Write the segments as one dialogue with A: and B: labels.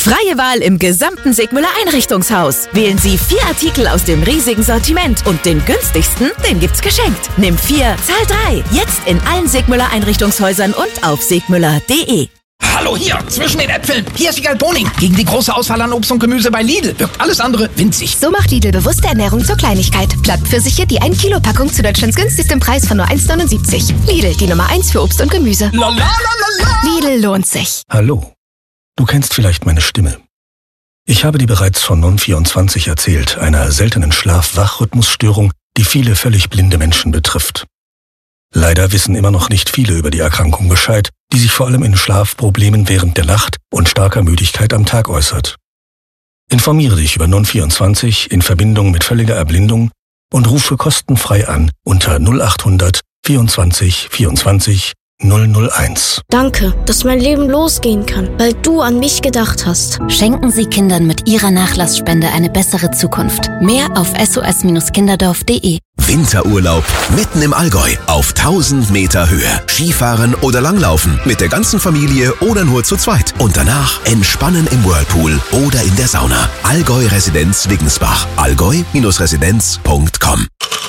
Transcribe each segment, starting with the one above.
A: Freie Wahl im gesamten Sigmüller Einrichtungshaus. Wählen Sie 4 Artikel aus dem riesigen Sortiment und den günstigsten, den gibt's geschenkt. Nimm 4, zahl 3. Jetzt in allen Sigmüller Einrichtungshäusern und auf sigmüller.de.
B: Hallo hier, zwischen den Äpfeln. Hier ist Igal Boning. Gegen die große Auswahl an Obst und Gemüse bei Lidl wirkt alles andere winzig.
C: So macht Lidl bewusste Ernährung zur Kleinigkeit. Blattpfirsiche, die 1 Kilo Packung zu Deutschlands günstigstem Preis von nur 1,79. Lidl, die Nummer 1 für Obst und Gemüse. Lidl lohnt sich.
D: Hallo, du kennst vielleicht meine Stimme. Ich habe dir bereits von Non24 erzählt, einer seltenen Schlaf-Wach-Rhythmusstörung, die viele völlig blinde Menschen betrifft. Leider wissen immer noch nicht viele über die Erkrankung Bescheid, die sich vor allem in Schlafproblemen während der Nacht und starker Müdigkeit am Tag äußert. Informiere dich über Non24 in Verbindung mit völliger Erblindung und rufe kostenfrei an unter 0800 24 24 001.
E: Danke, dass mein Leben losgehen kann, weil du an mich gedacht hast.
F: Schenken Sie Kindern mit Ihrer Nachlassspende eine bessere Zukunft. Mehr auf sos-kinderdorf.de.
G: Winterurlaub mitten im Allgäu auf 1000 Meter Höhe. Skifahren oder Langlaufen mit der ganzen Familie oder nur zu zweit. Und danach entspannen im Whirlpool oder in der Sauna. Allgäu Residenz Wiggensbach. allgäu-residenz.com.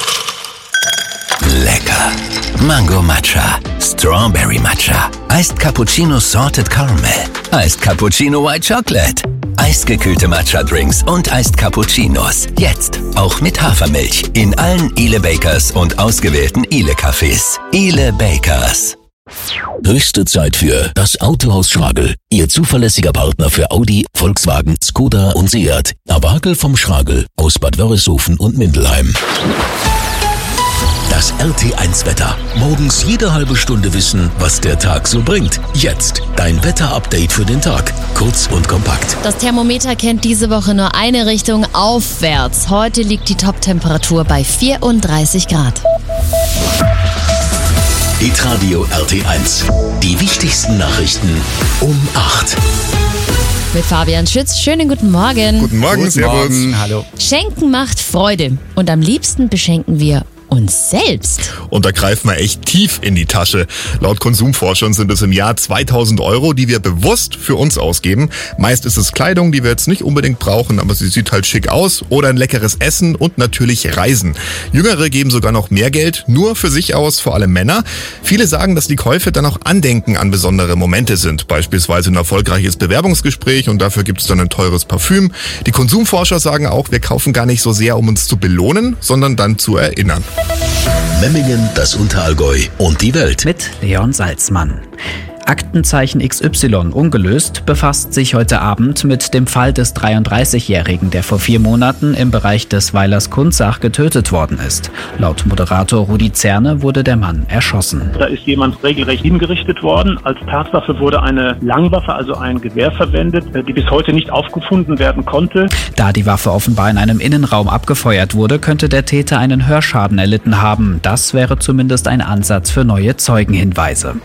G: Lecker. Mango Matcha, Strawberry Matcha, Iced Cappuccino Salted Caramel, Iced Cappuccino White Chocolate, eisgekühlte Matcha-Drinks und Iced Cappuccinos. Jetzt auch mit Hafermilch in allen Ile Bakers und ausgewählten Ile Cafés. Ile Bakers.
H: Höchste Zeit für das Autohaus Schragel. Ihr zuverlässiger Partner für Audi, Volkswagen, Skoda und Seat. Abagel vom Schragel aus Bad Wörishofen und Mindelheim. Das RT1-Wetter. Morgens jede halbe Stunde wissen, was der Tag so bringt. Jetzt dein Wetter-Update für den Tag. Kurz und kompakt.
I: Das Thermometer kennt diese Woche nur eine Richtung, aufwärts. Heute liegt die Top-Temperatur bei 34 Grad.
H: Hitradio RT1. Die wichtigsten Nachrichten um 8.
I: Mit Fabian Schütz. Schönen guten Morgen.
J: Guten Morgen, servus.
K: Hallo.
I: Schenken macht Freude. Und am liebsten beschenken wir uns selbst.
J: Und da greifen wir echt tief in die Tasche. Laut Konsumforschern sind es im Jahr 2000 Euro, die wir bewusst für uns ausgeben. Meist ist es Kleidung, die wir jetzt nicht unbedingt brauchen, aber sie sieht halt schick aus. Oder ein leckeres Essen und natürlich Reisen. Jüngere geben sogar noch mehr Geld nur für sich aus, vor allem Männer. Viele sagen, dass die Käufe dann auch Andenken an besondere Momente sind. Beispielsweise ein erfolgreiches Bewerbungsgespräch und dafür gibt es dann ein teures Parfüm. Die Konsumforscher sagen auch, wir kaufen gar nicht so sehr, um uns zu belohnen, sondern dann zu erinnern.
H: Memmingen, das Unterallgäu und die Welt.
K: Mit Leon Salzmann. Aktenzeichen XY ungelöst befasst sich heute Abend mit dem Fall des 33-Jährigen, der vor 4 Monaten im Bereich des Weilers Kunzach getötet worden ist. Laut Moderator Rudi Zerne wurde der Mann erschossen.
L: Da ist jemand regelrecht hingerichtet worden. Als Tatwaffe wurde eine Langwaffe, also ein Gewehr verwendet, die bis heute nicht aufgefunden werden konnte.
K: Da die Waffe offenbar in einem Innenraum abgefeuert wurde, könnte der Täter einen Hörschaden erlitten haben. Das wäre zumindest ein Ansatz für neue Zeugenhinweise.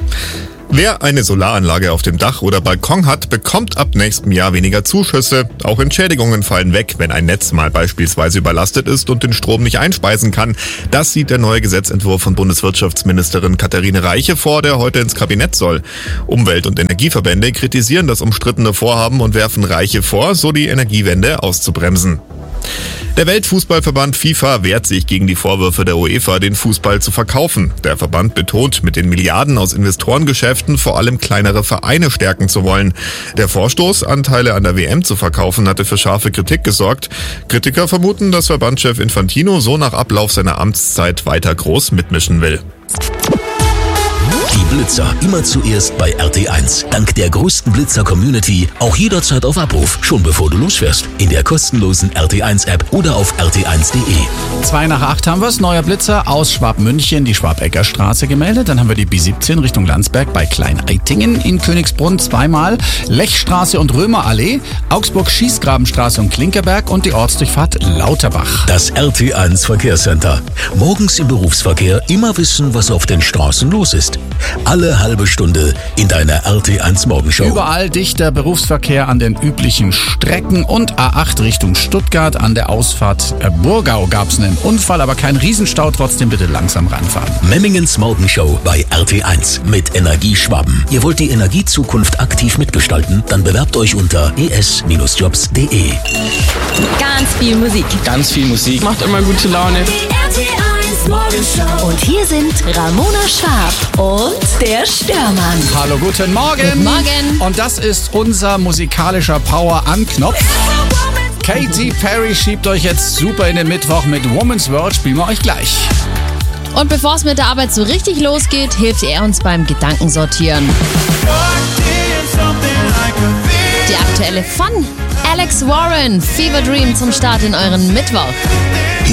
J: Wer eine Solaranlage auf dem Dach oder Balkon hat, bekommt ab nächstem Jahr weniger Zuschüsse. Auch Entschädigungen fallen weg, wenn ein Netz mal beispielsweise überlastet ist und den Strom nicht einspeisen kann. Das sieht der neue Gesetzentwurf von Bundeswirtschaftsministerin Katharine Reiche vor, der heute ins Kabinett soll. Umwelt- und Energieverbände kritisieren das umstrittene Vorhaben und werfen Reiche vor, so die Energiewende auszubremsen. Der Weltfußballverband FIFA wehrt sich gegen die Vorwürfe der UEFA, den Fußball zu verkaufen. Der Verband betont, mit den Milliarden aus Investorengeschäften vor allem kleinere Vereine stärken zu wollen. Der Vorstoß, Anteile an der WM zu verkaufen, hatte für scharfe Kritik gesorgt. Kritiker vermuten, dass Verbandschef Infantino so nach Ablauf seiner Amtszeit weiter groß mitmischen will.
H: Die Blitzer immer zuerst bei RT1. Dank der größten Blitzer-Community auch jederzeit auf Abruf, schon bevor du losfährst. In der kostenlosen RT1-App oder auf rt1.de.
M: 7:55 haben wir es. Neuer Blitzer aus Schwabmünchen, die Schwab-Egger Straße gemeldet. Dann haben wir die B17 Richtung Landsberg bei Klein-Eitingen. In Königsbrunn zweimal. Lechstraße und Römerallee. Augsburg-Schießgrabenstraße und Klinkerberg und die Ortsdurchfahrt Lauterbach.
H: Das RT1 Verkehrscenter. Morgens im Berufsverkehr immer wissen, was auf den Straßen los ist. Alle halbe Stunde in deiner RT1 Morgenshow.
M: Überall dichter Berufsverkehr an den üblichen Strecken und A8 Richtung Stuttgart. An der Ausfahrt Burgau gab es einen Unfall, aber kein Riesenstau. Trotzdem bitte langsam ranfahren.
H: Memmingens Morgenshow bei RT1 mit Energieschwaben. Ihr wollt die Energiezukunft aktiv mitgestalten? Dann bewerbt euch unter es-jobs.de.
I: Ganz viel Musik.
N: Ganz viel Musik. Macht immer gute Laune.
A: Die RT1 Morgenshow. Und hier sind Ramona Schwarb und der Störmann.
M: Hallo, guten Morgen.
I: Guten Morgen.
M: Und das ist unser musikalischer Power-An-Knopf. Katy Perry schiebt euch jetzt super in den Mittwoch mit Woman's World. Spielen wir euch gleich.
I: Und bevor es mit der Arbeit so richtig losgeht, hilft er uns beim Gedankensortieren. Die aktuelle von Alex Warren, Fever Dream zum Start in euren Mittwoch.